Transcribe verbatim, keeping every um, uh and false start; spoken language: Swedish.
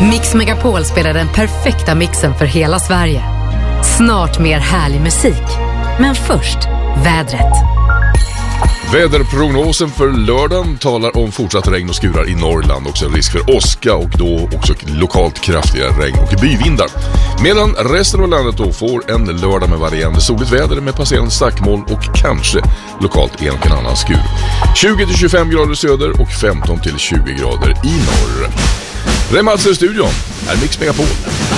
Mix Megapol spelar den perfekta mixen för hela Sverige. Snart mer härlig musik. Men först, vädret. Väderprognosen för lördagen talar om fortsatt regn och skurar i Norrland. Också risk för åska och då också lokalt kraftiga regn och byvindar. Medan resten av landet då får en lördag med varierande soligt väder med passerande stackmoln och kanske lokalt en och en annan skur. tjugo till tjugofem grader söder och femton till tjugo grader i norr. Rematser i studion är Mix Megapol.